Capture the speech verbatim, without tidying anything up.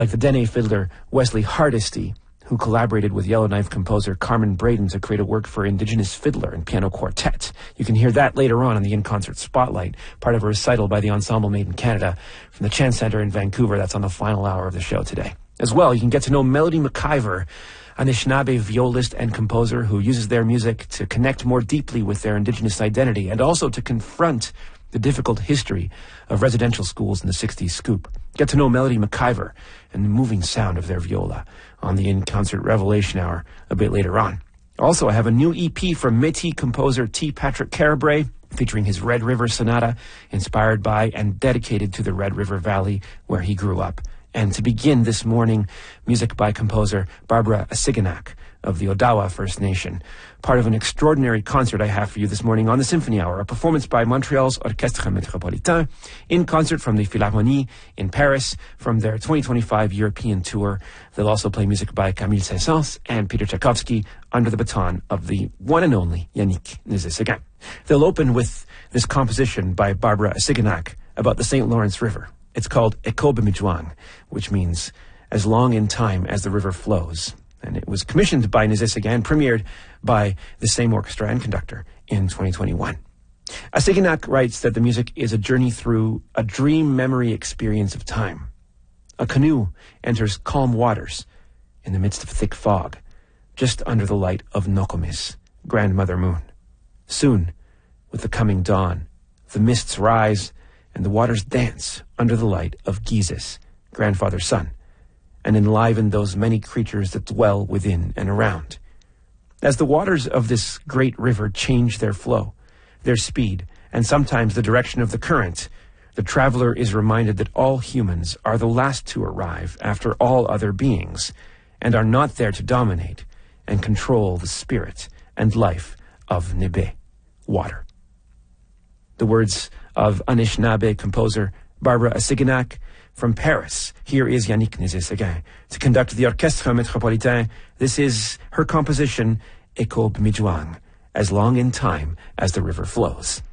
like the Dene fiddler Wesley Hardesty, who collaborated with Yellowknife composer Carmen Braden to create a work for indigenous fiddler and piano quartet. You can hear that later on in the In-Concert Spotlight, part of a recital by the Ensemble Made in Canada from the Chance Centre in Vancouver. That's on the final hour of the show today. As well, you can get to know Melody McIver, Anishinaabe violist and composer who uses their music to connect more deeply with their indigenous identity and also to confront the difficult history of residential schools in the sixties scoop. Get to know Melody McIver and the moving sound of their viola on the In-Concert Revelation Hour a bit later on. Also, I have a new E P from Métis composer T. Patrick Carabray, featuring his Red River Sonata, inspired by and dedicated to the Red River Valley where he grew up. And to begin this morning, music by composer Barbara Asiganak of the Odawa First Nation, part of an extraordinary concert I have for you this morning on the Symphony Hour, a performance by Montreal's Orchestre Métropolitain, in concert from the Philharmonie in Paris from their twenty twenty-five European tour. They'll also play music by Camille Saint-Saëns and Peter Tchaikovsky under the baton of the one and only Yannick Nézet-Séguin. They'll open with this composition by Barbara Asiganak about the Saint Lawrence River. It's called Eko B'Mijwang, which means as long in time as the river flows. And it was commissioned by Nézet-Séguin, premiered by the same orchestra and conductor in twenty twenty-one. Asiganak writes that the music is a journey through a dream memory experience of time. A canoe enters calm waters in the midst of thick fog, just under the light of Nokomis, grandmother moon. Soon, with the coming dawn, the mists rise and the waters dance under the light of Gizis, grandfather sun, and enliven those many creatures that dwell within and around. As the waters of this great river change their flow, their speed, and sometimes the direction of the current, the traveler is reminded that all humans are the last to arrive after all other beings, and are not there to dominate and control the spirit and life of Nebe, water. The words of Anishinaabe composer Barbara Asiganak. From Paris, here is Yannick Nézet-Séguin to conduct the Orchestre Métropolitain. This is her composition, Eko B'Mijwang, as long in time as the river flows.